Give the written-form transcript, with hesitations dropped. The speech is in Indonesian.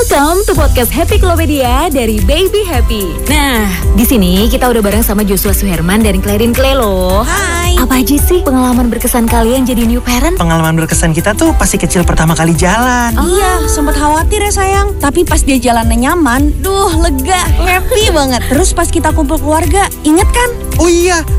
Welcome to podcast Happy Klopedia dari Baby Happy. Nah, di sini kita udah bareng sama Joshua Suherman dan Clarin Clay loh. Hai. Apa aja sih pengalaman berkesan kalian jadi new parent? Pengalaman berkesan kita tuh pasti kecil pertama kali jalan. Iya, sempat khawatir ya sayang. Tapi pas dia jalannya nyaman, lega, happy banget. Terus pas kita kumpul keluarga, inget kan? Oh iya,